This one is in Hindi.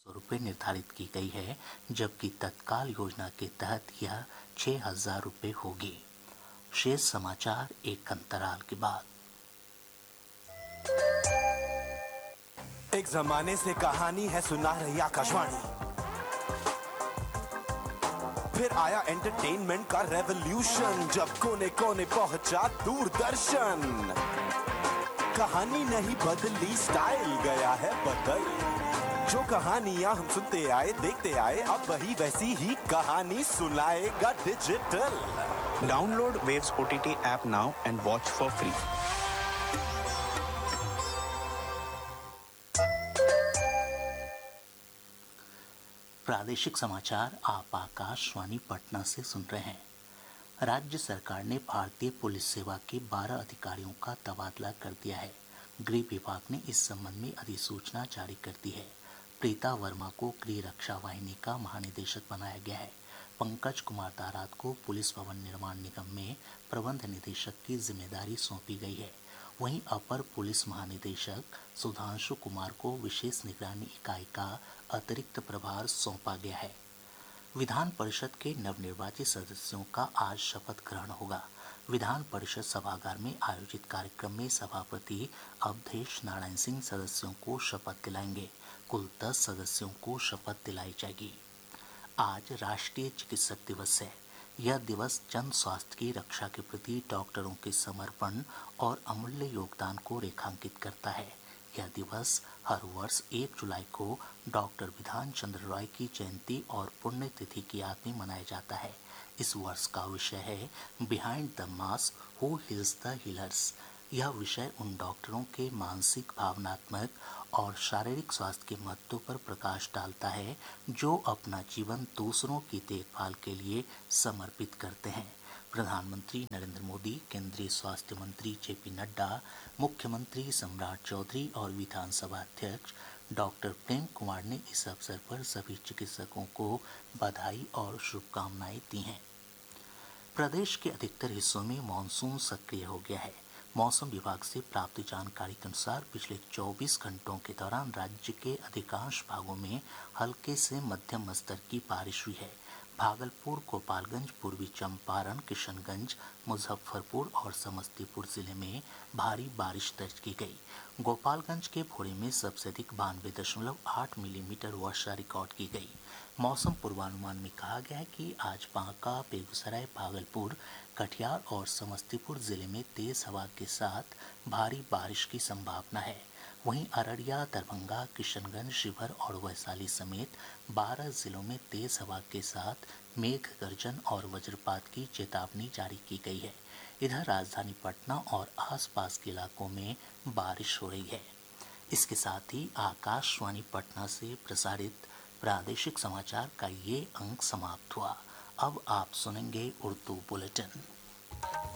₹100 निर्धारित की गई है, जबकि तत्काल योजना के तहत यह ₹6,000 होगी। शेष समाचार एक अंतराल के बाद। एक जमाने से कहानी है सुना रही आकाशवाणी, फिर आया एंटरटेनमेंट का रेवोल्यूशन, जब कोने कोने पहुंचा दूरदर्शन। कहानी नहीं बदली, स्टाइल गया है बदल। जो कहानियां हम सुनते आए देखते आए, अब वही वैसी ही कहानी सुनाएगा digital. Download Waves OTT app now and watch for free. प्रादेशिक समाचार आप आकाशवाणी पटना से सुन रहे हैं। राज्य सरकार ने भारतीय पुलिस सेवा के 12 अधिकारियों का तबादला कर दिया है। गृह विभाग ने इस संबंध में अधिसूचना जारी कर दी है। प्रीता वर्मा को गृह रक्षा वाहिनी का महानिदेशक बनाया गया है। पंकज कुमार दाराद को पुलिस भवन निर्माण निगम में प्रबंध निदेशक की जिम्मेदारी सौंपी गई है। वहीं अपर पुलिस महानिदेशक सुधांशु कुमार को विशेष निगरानी इकाई का अतिरिक्त प्रभार सौंपा गया है। विधान परिषद के नवनिर्वाचित सदस्यों का आज शपथ ग्रहण होगा। विधान परिषद सभागार में आयोजित कार्यक्रम में सभापति अवधेश नारायण सिंह सदस्यों को शपथ दिलाएंगे। कुल 10 सदस्यों को शपथ दिलाई जाएगी। आज राष्ट्रीय चिकित्सक दिवस है। यह दिवस जन स्वास्थ्य की रक्षा के प्रति डॉक्टरों के समर्पण और अमूल्य योगदान को रेखांकित करता है। यह दिवस हर वर्ष 1 जुलाई को डॉक्टर विधान चंद्र रॉय की जयंती और पुण्यतिथि की याद में मनाया जाता है। इस वर्ष का विषय है behind the mask who heels the healers. यह विषय उन डॉक्टरों के मानसिक, भावनात्मक और शारीरिक स्वास्थ्य के महत्व पर प्रकाश डालता है, जो अपना जीवन दूसरों की देखभाल के लिए समर्पित करते हैं। प्रधानमंत्री नरेंद्र मोदी, केंद्रीय स्वास्थ्य मंत्री जेपी नड्डा, मुख्यमंत्री सम्राट चौधरी और विधानसभा अध्यक्ष डॉक्टर प्रेम कुमार ने इस अवसर पर सभी चिकित्सकों को बधाई और शुभकामनाएं दी हैं। प्रदेश के अधिकतर हिस्सों में मानसून सक्रिय हो गया है। मौसम विभाग से प्राप्त जानकारी के अनुसार पिछले 24 घंटों के दौरान राज्य के अधिकांश भागों में हल्के से मध्यम स्तर की बारिश हुई है। भागलपुर, गोपालगंज, पूर्वी चंपारण, किशनगंज, मुजफ्फरपुर और समस्तीपुर जिले में भारी बारिश दर्ज की गई। गोपालगंज के भोरे में सबसे अधिक 92.8 मिलीमीटर वर्षा रिकॉर्ड की गई। मौसम पूर्वानुमान में कहा गया है कि आज बांका, बेगूसराय, भागलपुर, कटिहार और समस्तीपुर जिले में तेज हवा के साथ भारी बारिश की संभावना है। वहीं अररिया, दरभंगा, किशनगंज, शिवहर और वैशाली समेत 12 जिलों में तेज हवा के साथ मेघ गर्जन और वज्रपात की चेतावनी जारी की गई है। इधर राजधानी पटना और आसपास के इलाकों में बारिश हो रही है। इसके साथ ही आकाशवाणी पटना से प्रसारित प्रादेशिक समाचार का ये अंक समाप्त हुआ। अब आप सुनेंगे उर्दू बुलेटिन।